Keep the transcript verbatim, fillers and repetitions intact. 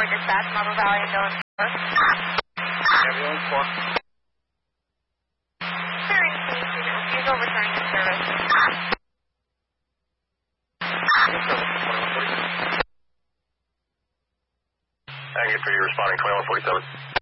four dispatch, Model Valley, Ambulance four. Ambulance four. Clearing station, refusal returning to service. Thank you for your responding, twenty-one forty-seven.